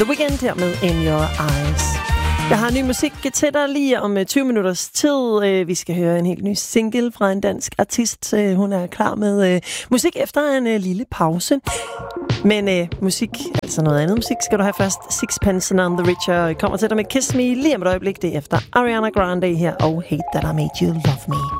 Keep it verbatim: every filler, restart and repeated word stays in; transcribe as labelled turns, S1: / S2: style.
S1: The Weeknd her med In Your Eyes. Jeg har ny musik til dig lige om tyve minutters tid. Vi skal høre en helt ny single fra en dansk artist. Hun er klar med musik efter en lille pause. Men musik, altså noget andet musik, skal du have først. Sixpence None the Richer kommer til dig med Kiss Me lige om et øjeblik. Det efter Ariana Grande her og Hate That I Made You Love Me.